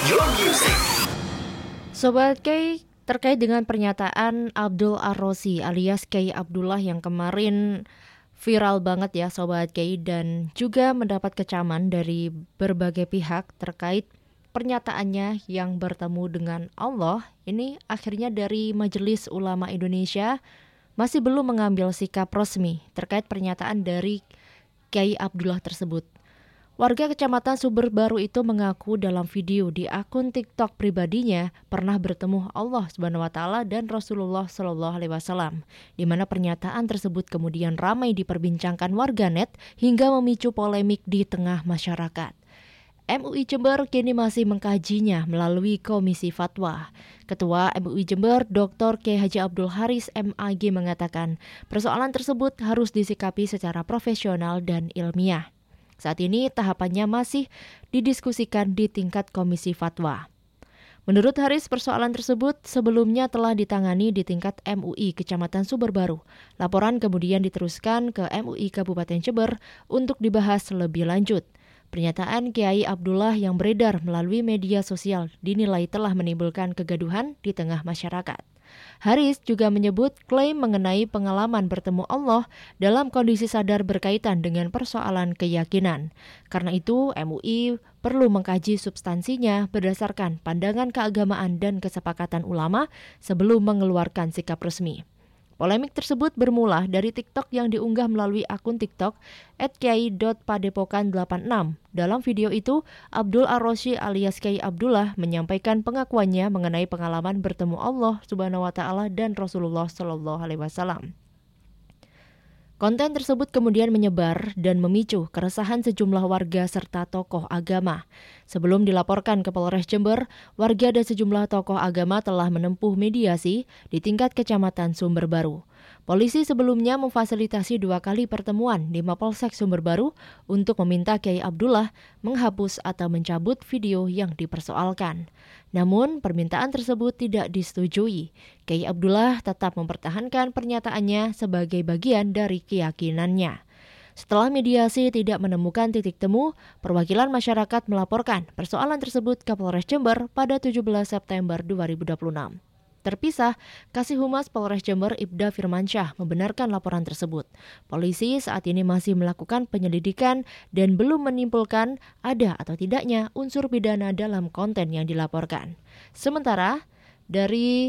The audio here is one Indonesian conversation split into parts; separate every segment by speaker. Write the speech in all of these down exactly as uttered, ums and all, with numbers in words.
Speaker 1: your music.
Speaker 2: Sobat Kiai, terkait dengan pernyataan Abdul Ar-Rosi alias Kiai Abdullah yang kemarin viral banget ya Sobat Kiai, dan juga mendapat kecaman dari berbagai pihak terkait pernyataannya yang bertemu dengan Allah. Ini akhirnya dari Majelis Ulama Indonesia masih belum mengambil sikap resmi terkait pernyataan dari Kiai Abdullah tersebut. Warga Kecamatan Sumber Baru itu mengaku dalam video di akun TikTok pribadinya pernah bertemu Allah Subhanahu wa taala dan Rasulullah Shallallahu alaihi wasallam, di mana pernyataan tersebut kemudian ramai diperbincangkan warganet hingga memicu polemik di tengah masyarakat. M U I Jember kini masih mengkajinya melalui Komisi Fatwa. Ketua M U I Jember, Doktor Kiai Haji Abdul Haris M A G mengatakan persoalan tersebut harus disikapi secara profesional dan ilmiah. Saat ini tahapannya masih didiskusikan di tingkat Komisi Fatwa. Menurut Haris, persoalan tersebut sebelumnya telah ditangani di tingkat M U I Kecamatan Sumber Baru. Laporan kemudian diteruskan ke M U I Kabupaten Jember untuk dibahas lebih lanjut. Pernyataan Kiai Abdullah yang beredar melalui media sosial dinilai telah menimbulkan kegaduhan di tengah masyarakat. Haris juga menyebut klaim mengenai pengalaman bertemu Allah dalam kondisi sadar berkaitan dengan persoalan keyakinan. Karena itu, M U I perlu mengkaji substansinya berdasarkan pandangan keagamaan dan kesepakatan ulama sebelum mengeluarkan sikap resmi. Polemik tersebut bermula dari TikTok yang diunggah melalui akun TikTok et kiai dot padepokan delapan enam. Dalam video itu, Abdul Ar-Rosi alias Kiai Abdullah menyampaikan pengakuannya mengenai pengalaman bertemu Allah Subhanahu wa taala dan Rasulullah Shallallahu alaihi wasallam. Konten tersebut kemudian menyebar dan memicu keresahan sejumlah warga serta tokoh agama. Sebelum dilaporkan ke Polres Jember, warga dan sejumlah tokoh agama telah menempuh mediasi di tingkat Kecamatan Sumber Baru. Polisi sebelumnya memfasilitasi dua kali pertemuan di Mapolsek Sumber Baru untuk meminta Kiai Abdullah menghapus atau mencabut video yang dipersoalkan. Namun, permintaan tersebut tidak disetujui. Kiai Abdullah tetap mempertahankan pernyataannya sebagai bagian dari keyakinannya. Setelah mediasi tidak menemukan titik temu, perwakilan masyarakat melaporkan persoalan tersebut ke Polres Jember pada tujuh belas September dua ribu dua puluh enam. Terpisah, Kasih Humas Polres Jember Ibda Firmansyah membenarkan laporan tersebut. Polisi saat ini masih melakukan penyelidikan dan belum menyimpulkan ada atau tidaknya unsur pidana dalam konten yang dilaporkan. Sementara dari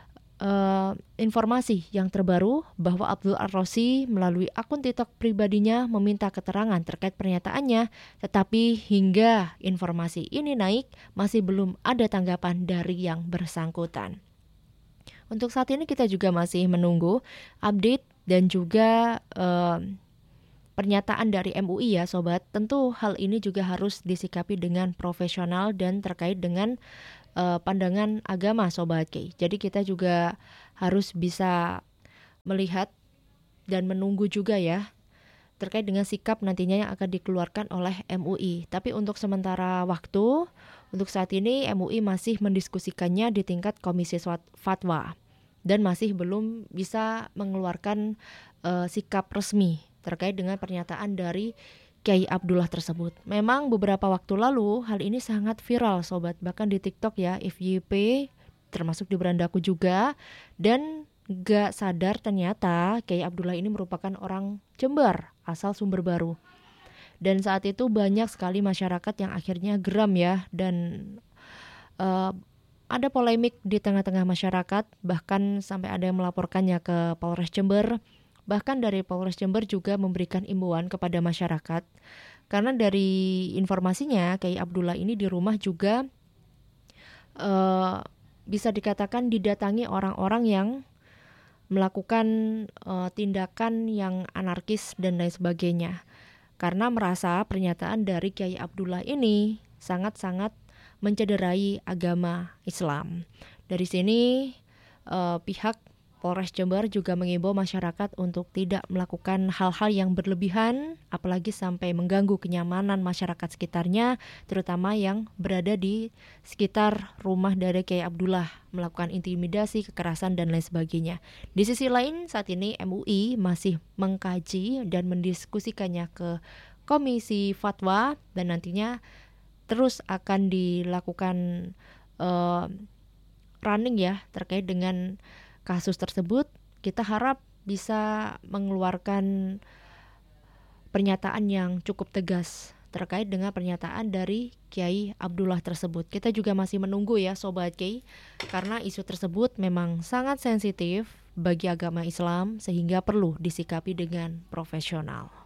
Speaker 2: uh, informasi yang terbaru bahwa Abdul Ar-Rosi melalui akun TikTok pribadinya meminta keterangan terkait pernyataannya, tetapi hingga informasi ini naik masih belum ada tanggapan dari yang bersangkutan. Untuk saat ini kita juga masih menunggu update dan juga eh, pernyataan dari M U I ya Sobat. Tentu hal ini juga harus disikapi dengan profesional dan terkait dengan eh, pandangan agama Sobat Kiai. Jadi kita juga harus bisa melihat dan menunggu juga ya terkait dengan sikap nantinya yang akan dikeluarkan oleh M U I. Tapi untuk sementara waktu, untuk saat ini M U I masih mendiskusikannya di tingkat Komisi Fatwa dan masih belum bisa mengeluarkan uh, sikap resmi terkait dengan pernyataan dari Kiai Abdullah tersebut. Memang beberapa waktu lalu hal ini sangat viral Sobat, bahkan di TikTok ya, F Y P termasuk di berandaku juga, dan gak sadar ternyata Kiai Abdullah ini merupakan orang Jember asal Sumber Baru. Dan saat itu banyak sekali masyarakat yang akhirnya geram ya, dan uh, ada polemik di tengah-tengah masyarakat, bahkan sampai ada yang melaporkannya ke Polres Jember. Bahkan dari Polres Jember juga memberikan imbauan kepada masyarakat, karena dari informasinya Kiai Abdullah ini di rumah juga uh, bisa dikatakan didatangi orang-orang yang melakukan uh, tindakan yang anarkis dan lain sebagainya. Karena merasa pernyataan dari Kiai Abdullah ini sangat-sangat mencederai agama Islam. Dari sini eh, pihak Polres Jember juga mengimbau masyarakat untuk tidak melakukan hal-hal yang berlebihan, apalagi sampai mengganggu kenyamanan masyarakat sekitarnya, terutama yang berada di sekitar rumah dari Kiai Abdullah, melakukan intimidasi, kekerasan, dan lain sebagainya. Di sisi lain, saat ini M U I masih mengkaji dan mendiskusikannya ke Komisi Fatwa, dan nantinya terus akan dilakukan uh, running ya terkait dengan kasus tersebut. Kita harap bisa mengeluarkan pernyataan yang cukup tegas terkait dengan pernyataan dari Kiai Abdullah tersebut. Kita juga masih menunggu ya Sobat Kiai, karena isu tersebut memang sangat sensitif bagi agama Islam sehingga perlu disikapi dengan profesional.